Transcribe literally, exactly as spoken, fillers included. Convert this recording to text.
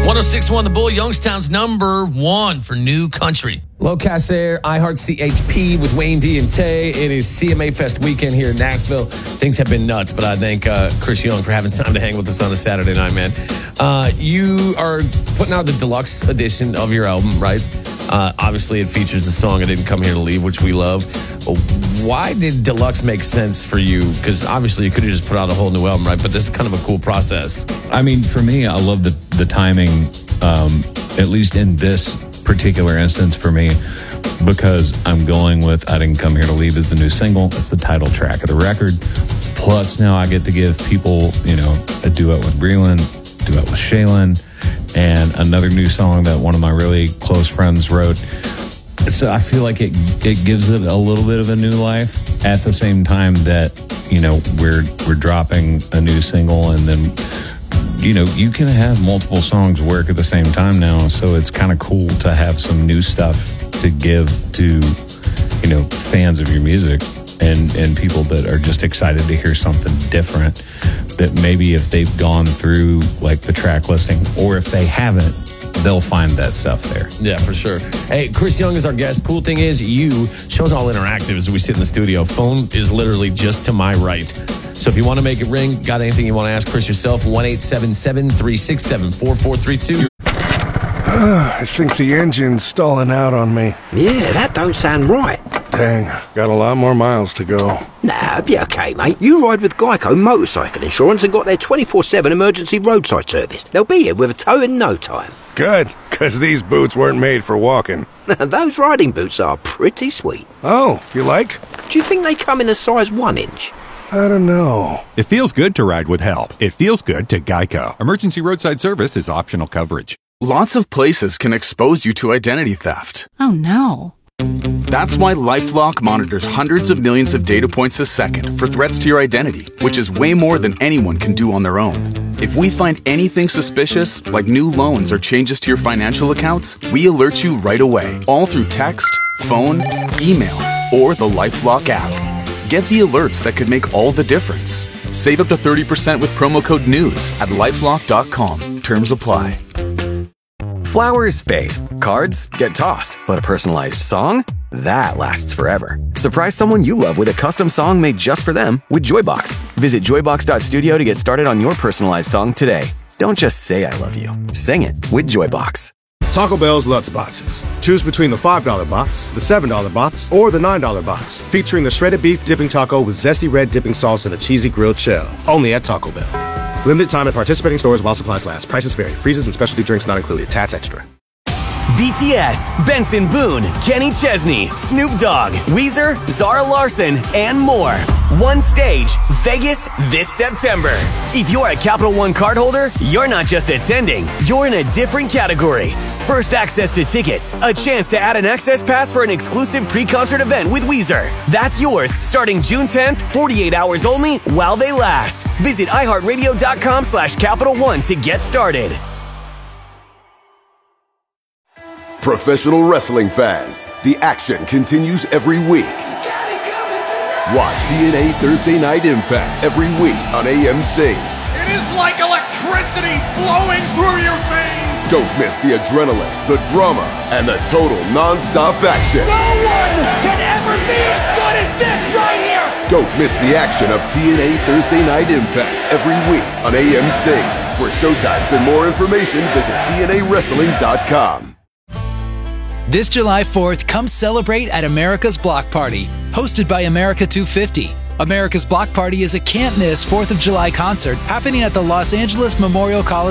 oh six point one The Bull, Youngstown's number one for new country. Locast Air, iHeart C H P with Wayne D and Tay. It is C M A Fest weekend here in Nashville. Things have been nuts, but I thank uh, Chris Young for having time to hang with us on a Saturday night, man. Uh, you are putting out the deluxe edition of your album, right? Uh, obviously, it features the song I Didn't Come Here to Leave, which we love. Why did deluxe make sense for you? Because obviously you could have just put out a whole new album, right? But this is kind of a cool process. I mean, for me, I love the, the timing, um, at least in this particular instance for me, because I'm going with I Didn't Come Here to Leave as the new single. It's the title track of the record. Plus, now I get to give people, you know, a duet with Breland, duet with Shaylin, and another new song that one of my really close friends wrote. So I feel like it it gives it a little bit of a new life at the same time that, you know, we're we're dropping a new single, and then, you know, you can have multiple songs work at the same time now. So it's kind of cool to have some new stuff to give to, you know, fans of your music and, and people that are just excited to hear something different that maybe if they've gone through like the track listing, or if they haven't, they'll find that stuff there. Yeah, for sure. Hey, Chris Young is our guest. Cool thing is, you, show's all interactive as we sit in the studio. Phone is literally just to my right. So if you want to make it ring, got anything you want to ask Chris yourself, one eight seven seven, three six seven, four four three two. I think the engine's stalling out on me. Yeah, that don't sound right. Dang, got a lot more miles to go. Nah, be okay, mate. You ride with Geico Motorcycle Insurance and got their twenty-four seven emergency roadside service. They'll be here with a tow in no time. Good, because these boots weren't made for walking. Those riding boots are pretty sweet. Oh, you like? Do you think they come in a size one inch? I don't know. It feels good to ride with help. It feels good to Geico. Emergency roadside service is optional coverage. Lots of places can expose you to identity theft. Oh, no. That's why LifeLock monitors hundreds of millions of data points a second for threats to your identity, which is way more than anyone can do on their own. If we find anything suspicious, like new loans or changes to your financial accounts, we alert you right away, all through text, phone, email, or the LifeLock app. Get the alerts that could make all the difference. Save up to thirty percent with promo code NEWS at lifelock dot com. Terms apply. Flowers fade, cards get tossed, but a personalized song? That lasts forever. Surprise someone you love with a custom song made just for them with Joybox. Visit joybox dot studio to get started on your personalized song today. Don't just say I love you. Sing it with Joybox. Taco Bell's Lutz Boxes. Choose between the five dollar box, the seven dollar box, or the nine dollar box, featuring the shredded beef dipping taco with zesty red dipping sauce and a cheesy grilled shell. Only at Taco Bell. Limited time at participating stores while supplies last. Prices vary. Freezes and specialty drinks not included. Tats extra. B T S, Benson Boone, Kenny Chesney, Snoop Dogg, Weezer, Zara Larson, and more. One stage, Vegas this September. If you're a Capital One cardholder, you're not just attending, you're in a different category. First access to tickets, a chance to add an access pass for an exclusive pre-concert event with Weezer. That's yours starting June tenth, forty-eight hours only while they last. Visit iHeartRadio.com slash Capital One to get started. Professional wrestling fans, the action continues every week. Watch T N A Thursday Night Impact every week on A M C. It is like electricity flowing through your veins. Don't miss the adrenaline, the drama, and the total non-stop action. No one can ever be as good as this right here. Don't miss the action of T N A Thursday Night Impact every week on A M C. For showtimes and more information, visit T N A wrestling dot com. This July fourth, come celebrate at America's Block Party, hosted by America two fifty. America's Block Party is a can't-miss fourth of July concert happening at the Los Angeles Memorial Coliseum